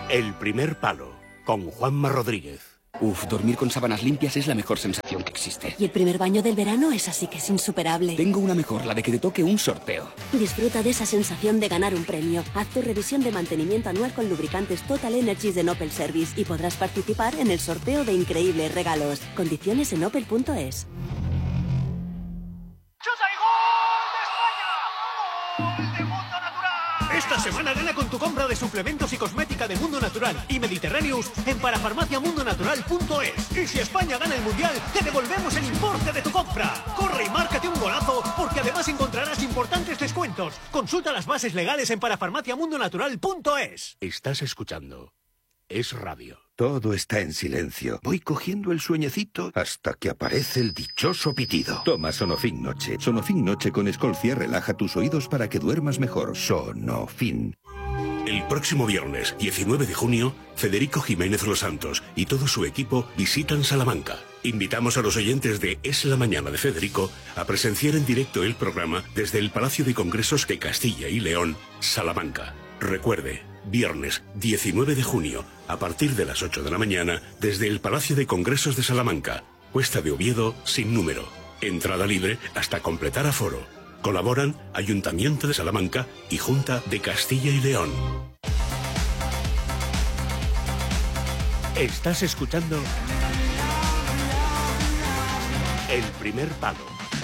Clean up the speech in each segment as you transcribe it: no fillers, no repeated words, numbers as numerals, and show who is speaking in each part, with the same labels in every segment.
Speaker 1: El primer palo, con Juanma Rodríguez.
Speaker 2: Uf, dormir con sábanas limpias es la mejor sensación que existe.
Speaker 3: Y el primer baño del verano es así que es insuperable.
Speaker 2: Tengo una mejor, la de que te toque un sorteo.
Speaker 3: Disfruta de esa sensación de ganar un premio. Haz tu revisión de mantenimiento anual con lubricantes Total Energies de Opel Service y podrás participar en el sorteo de increíbles regalos. Condiciones en opel.es.
Speaker 4: Esta semana gana con tu compra de suplementos y cosmética de Mundo Natural y Mediterráneos en parafarmaciamundonatural.es. Y si España gana el Mundial, te devolvemos el importe de tu compra. Corre y márcate un golazo, porque además encontrarás importantes descuentos. Consulta las bases legales en parafarmaciamundonatural.es.
Speaker 1: Estás escuchando Es Radio.
Speaker 5: Todo está en silencio. Voy cogiendo el sueñecito hasta que aparece el dichoso pitido. Toma Sonofin Noche. Sonofin Noche con Escolcia relaja tus oídos para que duermas mejor. Sonofin.
Speaker 1: El próximo viernes, 19 de junio, Federico Jiménez Los Santos y todo su equipo visitan Salamanca. Invitamos a los oyentes de Es la Mañana de Federico a presenciar en directo el programa desde el Palacio de Congresos de Castilla y León, Salamanca. Recuerde, viernes 19 de junio, a partir de las 8 de la mañana, desde el Palacio de Congresos de Salamanca, Cuesta de Oviedo, sin número. Entrada libre hasta completar aforo. Colaboran Ayuntamiento de Salamanca y Junta de Castilla y León. Estás escuchando El primer palo.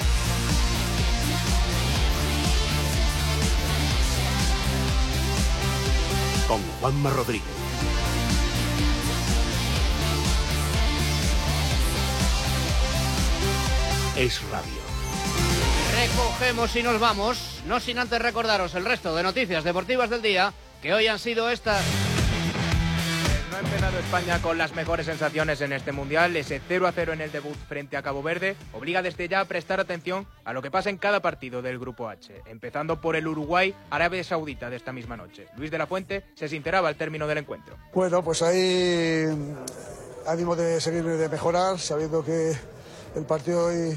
Speaker 1: Con Juanma Rodríguez. Es Radio.
Speaker 6: Recogemos y nos vamos, no sin antes recordaros el resto de noticias deportivas del día, que hoy han sido estas.
Speaker 7: No ha empezado España con las mejores sensaciones en este Mundial. Ese 0-0 en el debut frente a Cabo Verde obliga desde ya a prestar atención a lo que pasa en cada partido del Grupo H, empezando por el Uruguay-Arabia Saudita de esta misma noche. Luis de la Fuente se sinceraba al término del encuentro.
Speaker 8: Bueno, pues ahí ánimo de seguir de mejorar, sabiendo que el partido hoy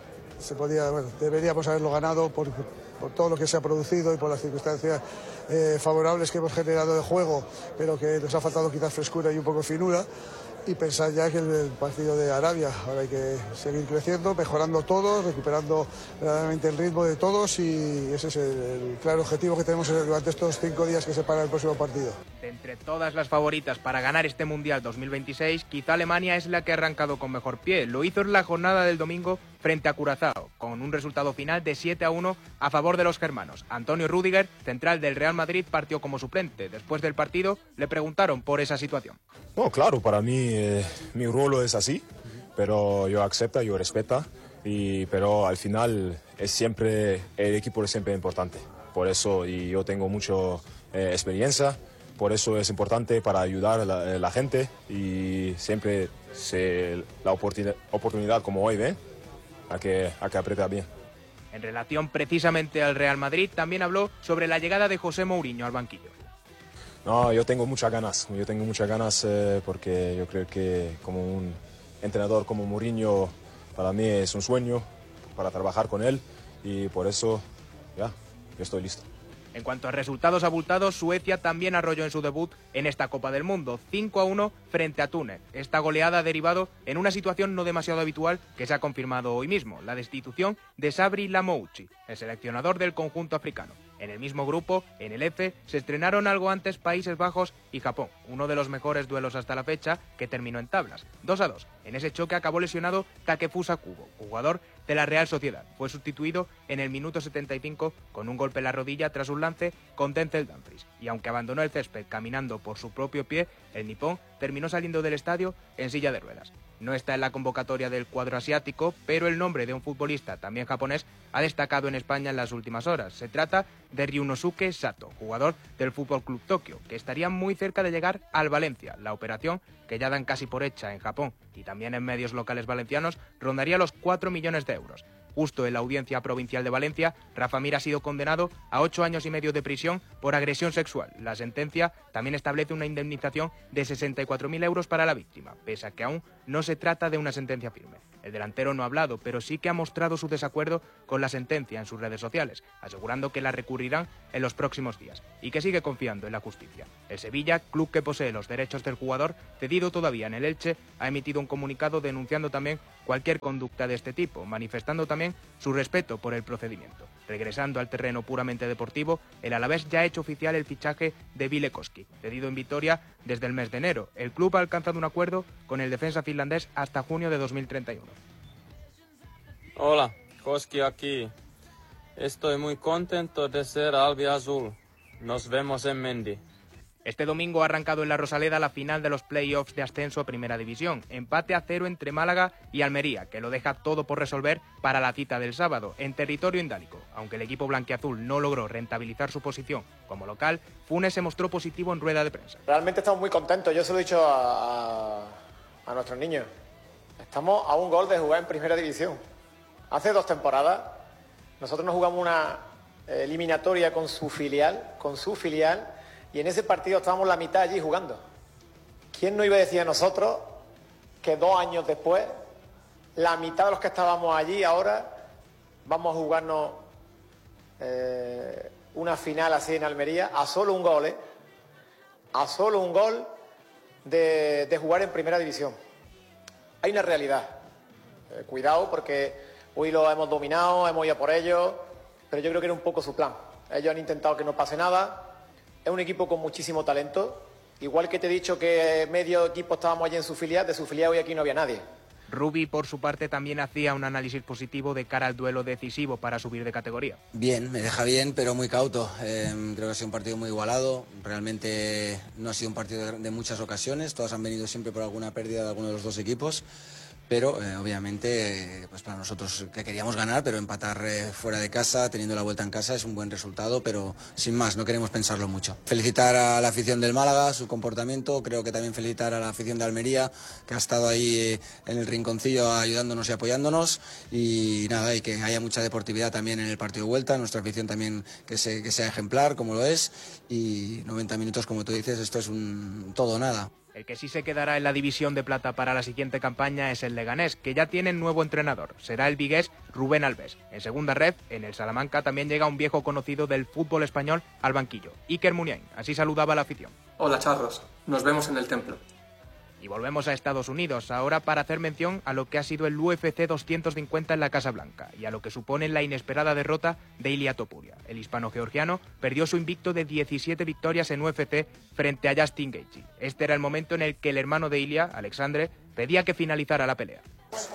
Speaker 8: deberíamos haberlo ganado por todo lo que se ha producido y por las circunstancias favorables que hemos generado de juego, pero que nos ha faltado quizás frescura y un poco finura, y pensar ya que el partido de Arabia, ahora hay que seguir creciendo, mejorando todo, recuperando verdaderamente el ritmo de todos, y ese es el claro objetivo que tenemos durante estos 5 días que separan el próximo partido.
Speaker 7: De entre todas las favoritas para ganar este Mundial 2026, quizá Alemania es la que ha arrancado con mejor pie. Lo hizo en la jornada del domingo frente a Curazao, con un resultado final de 7-1 a favor de los germanos. Antonio Rüdiger, central del Real Madrid, partió como suplente. Después del partido le preguntaron por esa situación.
Speaker 9: No, claro, para mí mi rol es así, pero yo acepto, yo respeto, pero al final el equipo es siempre importante. Por eso, y yo tengo mucha experiencia, por eso es importante para ayudar a la gente, y siempre la oportunidad como hoy, a que aprieta bien.
Speaker 7: En relación precisamente al Real Madrid, también habló sobre la llegada de José Mourinho al banquillo.
Speaker 9: No, yo tengo muchas ganas porque yo creo que como un entrenador como Mourinho, para mí es un sueño para trabajar con él, y por eso yo estoy listo.
Speaker 7: En cuanto a resultados abultados, Suecia también arrolló en su debut en esta Copa del Mundo, 5-1 frente a Túnez. Esta goleada ha derivado en una situación no demasiado habitual que se ha confirmado hoy mismo, la destitución de Sabri Lamouchi, el seleccionador del conjunto africano. En el mismo grupo, en el F, se estrenaron algo antes Países Bajos y Japón, uno de los mejores duelos hasta la fecha, que terminó en tablas, 2-2. En ese choque acabó lesionado Takefusa Kubo, jugador de la Real Sociedad. Fue sustituido en el minuto 75 con un golpe en la rodilla tras un lance con Denzel Dumfries. Y aunque abandonó el césped caminando por su propio pie, el nipón terminó saliendo del estadio en silla de ruedas. No está en la convocatoria del cuadro asiático, pero el nombre de un futbolista también japonés ha destacado en España en las últimas horas. Se trata de Ryunosuke Sato, jugador del FC Tokio, que estaría muy cerca de llegar al Valencia. La operación, que ya dan casi por hecha en Japón y también en medios locales valencianos, rondaría los 4 millones de euros. Justo en la Audiencia Provincial de Valencia, Rafa Mir ha sido condenado a 8 años y medio de prisión por agresión sexual. La sentencia también establece una indemnización de 64.000 euros para la víctima, pese a que aún no se trata de una sentencia firme. El delantero no ha hablado, pero sí que ha mostrado su desacuerdo con la sentencia en sus redes sociales, asegurando que la recurrirán en los próximos días y que sigue confiando en la justicia. El Sevilla, club que posee los derechos del jugador, cedido todavía en el Elche, ha emitido un comunicado denunciando también cualquier conducta de este tipo, manifestando también su respeto por el procedimiento. Regresando al terreno puramente deportivo, el Alavés ya ha hecho oficial el fichaje de Ville Koski, cedido en Vitoria desde el mes de enero. El club ha alcanzado un acuerdo con el defensa finlandés hasta junio de 2031.
Speaker 10: Hola, Koski aquí. Estoy muy contento de ser albiazul. Nos vemos en Mendy.
Speaker 7: Este domingo ha arrancado en la Rosaleda la final de los play-offs de ascenso a Primera División. Empate a 0 entre Málaga y Almería, que lo deja todo por resolver para la cita del sábado, en territorio indálico. Aunque el equipo blanquiazul no logró rentabilizar su posición como local, Funes se mostró positivo en rueda de prensa.
Speaker 11: Realmente estamos muy contentos, yo se lo he dicho a nuestros niños. Estamos a un gol de jugar en Primera División. Hace 2 temporadas nosotros nos jugamos una eliminatoria con su filial, y en ese partido estábamos la mitad allí jugando. ¿Quién no iba a decir a nosotros que 2 años después, la mitad de los que estábamos allí ahora vamos a jugarnos una final así en Almería a solo un gol, a solo un gol de jugar en Primera División? Hay una realidad. Cuidado, porque hoy lo hemos dominado, hemos ido por ellos, pero yo creo que era un poco su plan. Ellos han intentado que no pase nada. Es un equipo con muchísimo talento. Igual que te he dicho que medio equipo estábamos allí en su filial, de su filial hoy aquí no había nadie.
Speaker 7: Rubi, por su parte, también hacía un análisis positivo de cara al duelo decisivo para subir de categoría.
Speaker 12: Bien, me deja bien, pero muy cauto. Creo que ha sido un partido muy igualado. Realmente no ha sido un partido de muchas ocasiones. Todas han venido siempre por alguna pérdida de alguno de los dos equipos. Pero obviamente pues para nosotros que queríamos ganar, pero empatar fuera de casa, teniendo la vuelta en casa, es un buen resultado, pero sin más, no queremos pensarlo mucho. Felicitar a la afición del Málaga, su comportamiento, creo que también felicitar a la afición de Almería, que ha estado ahí en el rinconcillo ayudándonos y apoyándonos, y nada, y que haya mucha deportividad también en el partido de vuelta, nuestra afición también que sea ejemplar, como lo es, y 90 minutos, como tú dices, esto es un todo o nada.
Speaker 7: El que sí se quedará en la división de plata para la siguiente campaña es el Leganés, que ya tiene nuevo entrenador. Será el vigués Rubén Alves. En segunda red, en el Salamanca, también llega un viejo conocido del fútbol español al banquillo, Iker Muniain. Así saludaba a la afición.
Speaker 13: Hola charros, nos vemos en el templo.
Speaker 7: Y volvemos a Estados Unidos, ahora para hacer mención a lo que ha sido el UFC 250 en la Casa Blanca y a lo que supone la inesperada derrota de Ilia Topuria. El hispano-georgiano perdió su invicto de 17 victorias en UFC frente a Justin Gaethje. Este era el momento en el que el hermano de Ilia, Alexandre, pedía que finalizara la pelea.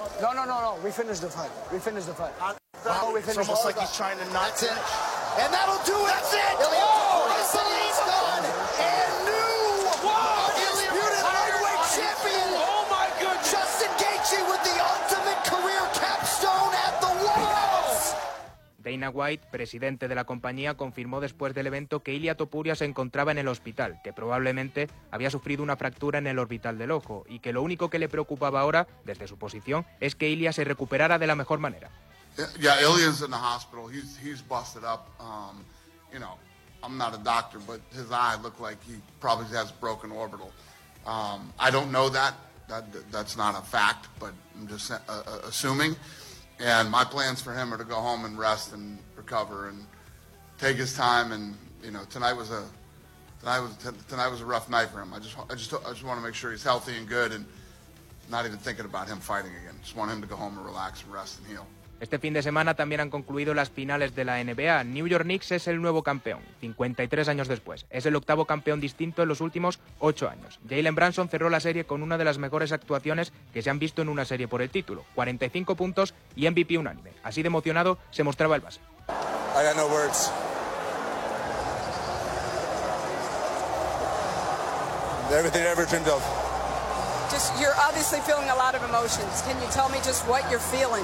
Speaker 14: No, we finished the fight. We finished the fight.
Speaker 15: It's almost like he's trying to not to... And that'll do it! That's it! Oh, it's done! And new undisputed lightweight champion! Oh my goodness! Justin Gaethje with the ultimate career capstone at the Worlds!
Speaker 7: Dana White, presidente de la compañía, confirmó después del evento que Ilia Topuria se encontraba en el hospital, que probablemente había sufrido una fractura en el orbital del ojo y que lo único que le preocupaba ahora, desde su posición, es que Ilia se recuperara de la mejor manera.
Speaker 16: Yeah, Ilia's in the hospital. He's busted up. I'm not a doctor, but his eye looked like he probably has broken orbital. I don't know that. That's not a fact, but I'm just assuming. And my plans for him are to go home and rest and recover and take his time. And tonight was a rough night for him. I just want to make sure he's healthy and good and not even thinking about him fighting again. Just want him to go home and relax and rest and heal.
Speaker 7: Este fin de semana también han concluido las finales de la NBA. New York Knicks es el nuevo campeón, 53 años después. Es el octavo campeón distinto en los últimos 8 años. Jalen Brunson cerró la serie con una de las mejores actuaciones que se han visto en una serie por el título. 45 puntos y MVP unánime. Así de emocionado se mostraba el base.
Speaker 17: I got no words. Everything I ever dreamed of.
Speaker 18: Just, you're obviously feeling a lot of emotions. Can you tell me just what you're feeling?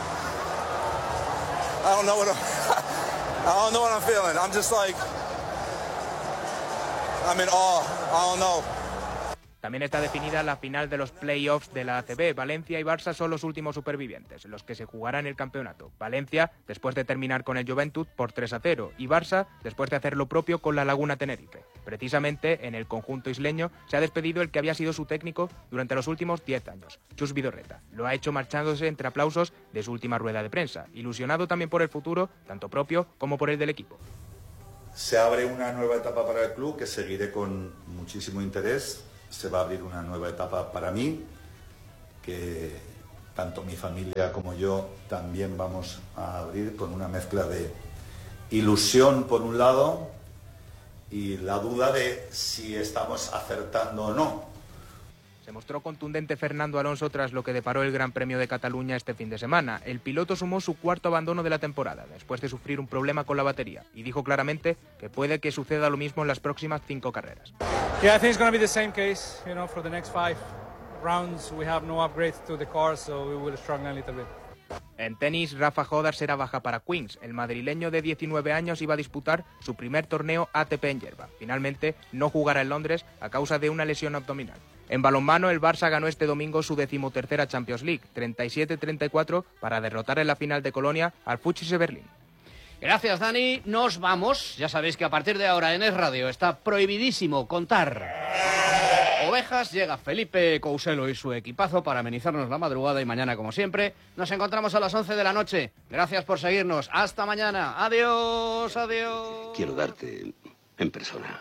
Speaker 17: I don't know what I'm feeling. I'm just like, I'm in awe. I don't know.
Speaker 7: También está definida la final de los play-offs de la ACB. Valencia y Barça son los últimos supervivientes, los que se jugarán el campeonato. Valencia, después de terminar con el Joventut por 3-0, y Barça, después de hacer lo propio con la Laguna Tenerife. Precisamente, en el conjunto isleño, se ha despedido el que había sido su técnico durante los últimos 10 años, Chus Vidorreta. Lo ha hecho marchándose entre aplausos de su última rueda de prensa, ilusionado también por el futuro, tanto propio como por el del equipo.
Speaker 19: Se abre una nueva etapa para el club que seguiré con muchísimo interés. Se va a abrir una nueva etapa para mí, que tanto mi familia como yo también vamos a abrir, con una mezcla de ilusión por un lado y la duda de si estamos acertando o no.
Speaker 7: Se mostró contundente Fernando Alonso tras lo que deparó el Gran Premio de Cataluña este fin de semana. El piloto sumó su cuarto abandono de la temporada, después de sufrir un problema con la batería, y dijo claramente que puede que suceda lo mismo en las próximas 5 carreras.
Speaker 20: Yeah, I think it's going to be the same case, for the next 5 rounds we have no upgrades to the car, so we will struggle a little bit.
Speaker 7: En tenis, Rafa Jodar será baja para Queens. El madrileño de 19 años iba a disputar su primer torneo ATP en hierba. Finalmente, no jugará en Londres a causa de una lesión abdominal. En balonmano, el Barça ganó este domingo su 13ª Champions League, 37-34, para derrotar en la final de Colonia al Fuchs Berlín.
Speaker 6: Gracias, Dani. Nos vamos. Ya sabéis que a partir de ahora en Es Radio está prohibidísimo contar ovejas. Llega Felipe Couselo y su equipazo para amenizarnos la madrugada, y mañana, como siempre, nos encontramos a las 11 de la noche. Gracias por seguirnos. Hasta mañana. Adiós, adiós.
Speaker 1: Quiero darte en persona.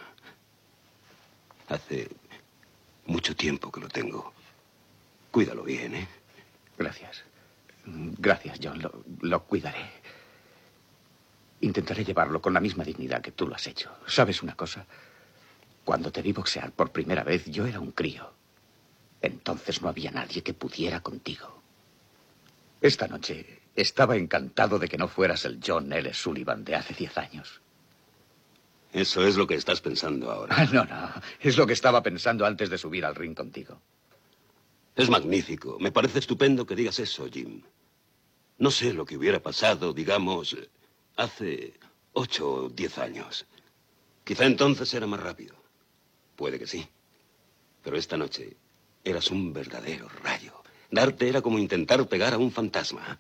Speaker 1: Hace mucho tiempo que lo tengo. Cuídalo bien, ¿eh?
Speaker 2: Gracias. Gracias, John. Lo cuidaré. Intentaré llevarlo con la misma dignidad que tú lo has hecho. ¿Sabes una cosa? Cuando te vi boxear por primera vez, yo era un crío. Entonces no había nadie que pudiera contigo. Esta noche estaba encantado de que no fueras el John L. Sullivan de hace 10 años.
Speaker 1: Eso es lo que estás pensando ahora.
Speaker 2: No. Es lo que estaba pensando antes de subir al ring contigo.
Speaker 1: Es magnífico. Me parece estupendo que digas eso, Jim. No sé lo que hubiera pasado, digamos, hace 8 o 10 años. Quizá entonces era más rápido. Puede que sí. Pero esta noche eras un verdadero rayo. Darte era como intentar pegar a un fantasma.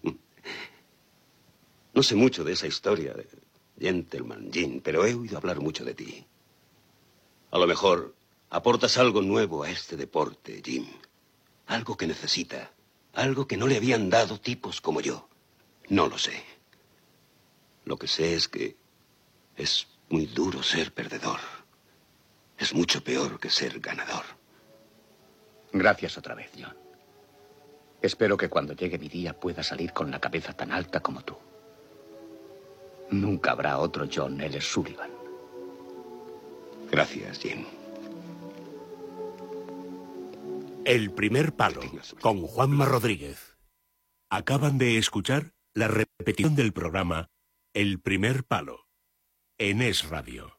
Speaker 1: No sé mucho de esa historia de Gentleman Jim, pero he oído hablar mucho de ti. A lo mejor aportas algo nuevo a este deporte, Jim. Algo que necesita. Algo que no le habían dado tipos como yo. No lo sé. Lo que sé es que es muy duro ser perdedor. Es mucho peor que ser ganador.
Speaker 2: Gracias otra vez, John. Espero que cuando llegue mi día pueda salir con la cabeza tan alta como tú. Nunca habrá otro John L. Sullivan.
Speaker 1: Gracias, Jim.
Speaker 5: El primer palo, con Juanma Rodríguez. Acaban de escuchar la repetición del programa El primer palo, en Es Radio.